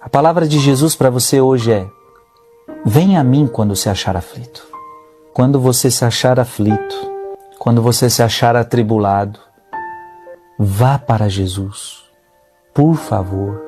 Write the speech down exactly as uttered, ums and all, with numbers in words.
A palavra de Jesus para você hoje é: venha a mim quando se achar aflito. Quando você se achar aflito, quando você se achar atribulado, vá para Jesus, por favor.